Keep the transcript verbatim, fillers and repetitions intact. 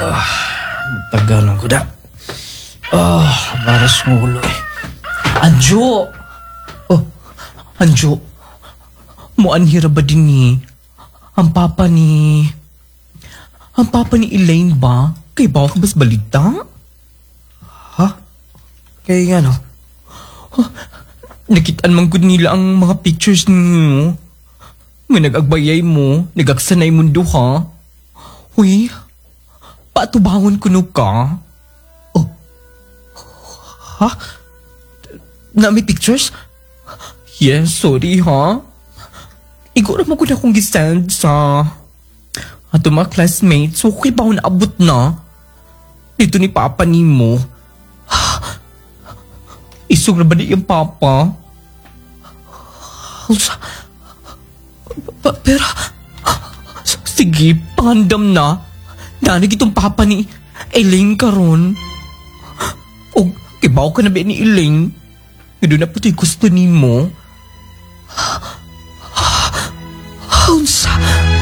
Tagalong ko da. Ah, baras mo ulo eh. Anjo! Oh, Anjo. Muanhira ba din ni? Ang papa ni... Ang papa ni Elaine ba? Kay ba ka bas balita? Ha? Kaya nga no? Huh, nakitaan man gud nila ang mga pictures ninyo. Nga nag-agbayay mo, nagaksanay mundo ha. Huy, patubangon ko no ka. Oh, ha? Na may pictures? Yes, sorry ha. Igo naman ko na akong gisend sa... Ato mga classmates, so okay ba ako naabot na? Dito ni papa ni mo. Isog na ba di yung papa? Sa... Pa, pero... Sige, pandam na. Nanig itong papa ni Elaine karon. O, kibaw ka na ba ni Elaine? Ito na puti gusto ni mo. Unsa?